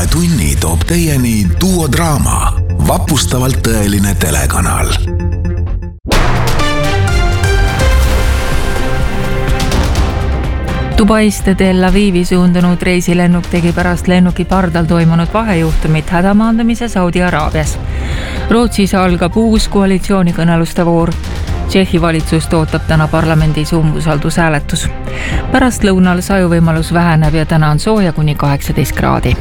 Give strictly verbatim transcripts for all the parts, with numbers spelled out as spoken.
uue tunni toob teieni duodraama, vapustavalt tõeline telekanal. Dubaist Tel Avivi suundunud reisilennuk tegi pärast lennuki pardal toimunud vahejuhtumit hädamaandamise Saudi Araabias. Rootsis algab uus koalitsioonikõneluste voor. Tšehhi valitsust ootab täna parlamendis umbusaldushääletus. Pärast lõunal sajuvõimalus väheneb ja täna on sooja kuni kaheksateist kraadi.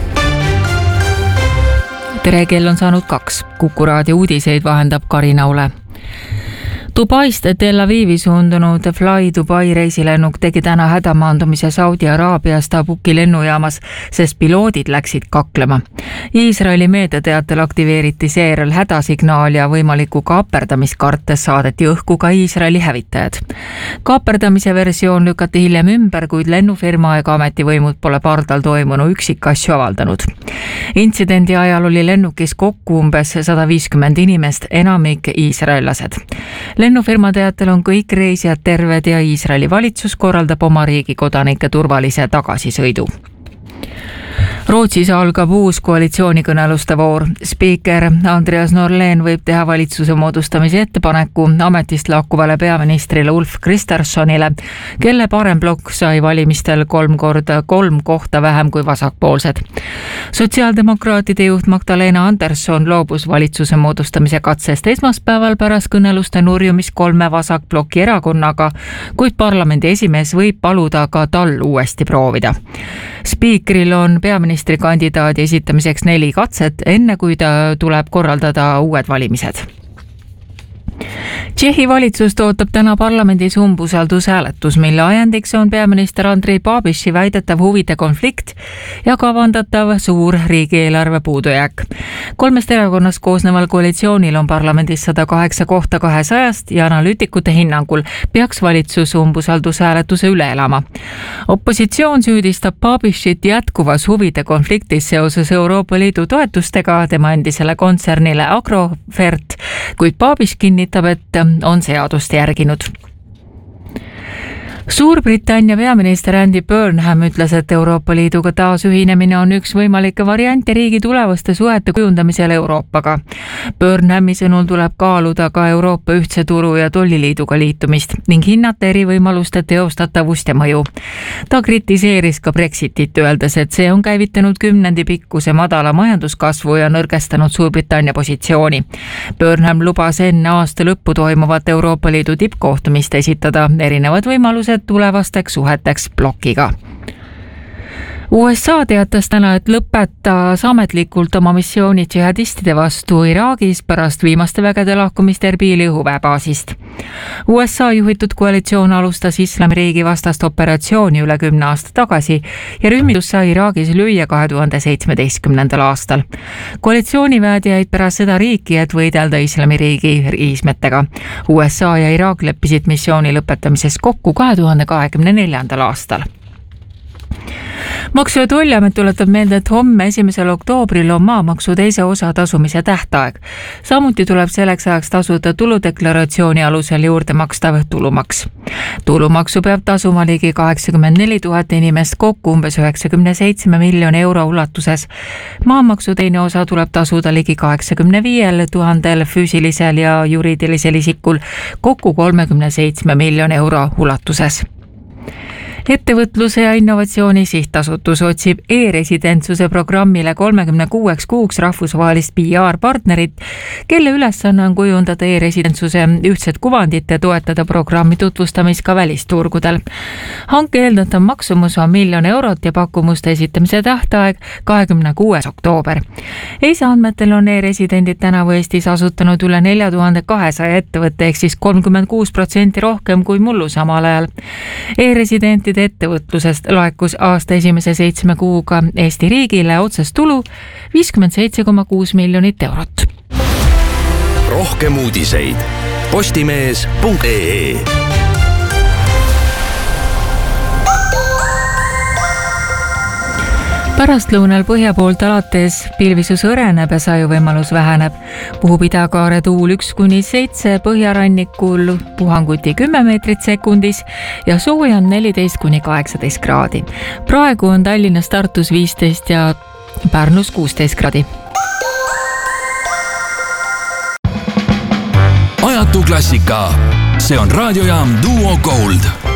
Tere, kell on saanud kaks. Kuku raadio uudiseid vahendab Karina Ule. Dubaist Tel Avivi suundunud Fly Dubai reisilennuk tegi täna hädamaandumise Saudi Araabias Tabuki lennujaamas, sest piloodid läksid kaklema. Iisraeli meediateatel aktiveeriti seejärel hädasignaal ja võimaliku kaaperdamist kartes saadeti õhku ka Iisraeli hävitajad. Kaaperdamise versioon lükati hiljem ümber, kuid lennufirma ega ametivõimud pole pardal toimunu üksikasju avaldanud. Intsidendi ajal oli lennukis kokku umbes sada viiskümmend inimest, enamik iisraellased. Lennufirma teatel on kõik reisijad terved ja Iisraeli valitsus korraldab oma riigi kodanike turvalise tagasisõidu. Rootsis algab uus koalitsioonikõneluste voor. Spiiker Andreas Norlén võib teha valitsuse moodustamise ettepaneku ametist lahkuvale peaministrile Ulf Kristerssonile, kelle paremblokk sai valimistel kolm korda kolm kohta vähem kui vasakpoolsed. Sotsiaaldemokraatide juht Magdalena Andersson loobus valitsuse moodustamise katsest esmaspäeval pärast kõneluste nurjumist kolme vasakblokki erakonnaga, kuid parlamendi esimees võib paluda ka tal uuesti proovida. Spiikril on peaministri kandidaadi esitamiseks neli katset, enne kui ta tuleb korraldada uued valimised. Tšehhi valitsus ootab täna parlamendis umbusaldushääletus, mille ajendiks on peaminister Andrej Babiši väidetav huvide konflikt ja kavandatav suur riigieelarve puudujääk. Kolmest erakonnast koosneval koalitsioonil on parlamendis sada kaheksa kohta kahesajast ja analüütikute hinnangul peaks valitsus umbusaldushääletuse üle elama. Opositsioon süüdistab Babišit jätkuvas huvide konfliktis seoses Euroopa Liidu toetustega tema endisele kontsernile Agrofert, kuid Babiš kinnitab, et on seadust järginud. Suurbritannia peaminister Andy Burnham ütles, et Euroopa Liiduga taasühinemine on üks võimalikke variante riigi tulevaste suhete kujundamisel Euroopaga. Burnhami sõnul tuleb kaaluda ka Euroopa ühtse turu ja tolliliiduga liitumist ning hinnata eri võimaluste teostatavust ja mõju. Ta kritiseeris ka Brexitit, öeldes, et see on käivitanud kümnendi pikkuse madala majanduskasvu ja nõrgestanud Suurbritannia positsiooni. Burnham lubas enne aasta lõppu toimuvat Euroopa Liidu tippkohtumist esitada erinevad võimalused tulevasteks suheteks blokiga. U S A teatas täna, et lõpetas ametlikult oma missiooni džihadistide vastu Iraagis pärast viimaste vägede lahkumist Erbili õhuväebaasist. U S A juhitud koalitsioon alustas Islamiriigi vastast operatsiooni üle kümne aasta tagasi ja rühmitus sai Iraagis lüüa kahe tuhande seitsmeteistkümnendal aastal. Koalitsiooniväed jäid pärast seda riiki, et võidelda Islamiriigi riismetega. U S A ja Iraak leppisid missiooni lõpetamises kokku kahe tuhande kahekümne neljandal aastal. Maksu- ja Tolliamet tuletab meelde, et homme esimesel oktoobril on maamaksu teise osa tasumise tähtaeg. Samuti tuleb selleks ajaks tasuda tuludeklaratsiooni alusel juurde makstav tulumaks. Tulumaksu peab tasuma ligi kaheksakümmend neli tuhat inimest kokku umbes üheksakümne seitsme miljoni euro ulatuses. Maamaksu teine osa tuleb tasuda ligi kaheksakümne viiel tuhandel füüsilisel ja juriidilisel isikul kokku kolmekümne seitsme miljoni euro ulatuses. Ettevõtluse ja innovatsiooni sihtasutus otsib e-residentsuse programmile kolmekümne kuueks kuuks rahvusvahelist P R-partnerit, kelle ülesanne on kujundada e-residentsuse ühtset kuvandit ja toetada programmi tutvustamist ka välisturgudel. Hanke eeldatav maksumus on miljon eurot ja pakkumuste esitamise tähtaeg kahekümne kuues oktoober. Eisa andmetel on e-residendid tänavu Eestis asutanud üle nelja tuhande kahesaja ettevõtte ehk siis kolmkümmend kuus protsenti rohkem kui mullu samal ajal. E-residentide ettevõtlusest laekus aasta esimese seitsme kuuga Eesti riigile otsest tulu viiskümmend seitse koma kuus miljonit eurot. Rohkem uudiseid postimees punkt ee. Pärastlõunal põhja poolt alates pilvisus õreneb ja sajuvõimalus väheneb. Puhub idakaare tuul üks kuni seitse, põhjarannikul puhanguti kümme meetrit sekundis ja sooja on neliteist kuni kaheksateist kraadi. Praegu on Tallinnas, Tartus viisteist ja Pärnus kuusteist kraadi. Ajatu klassika. See on raadiojaam Duo Gold.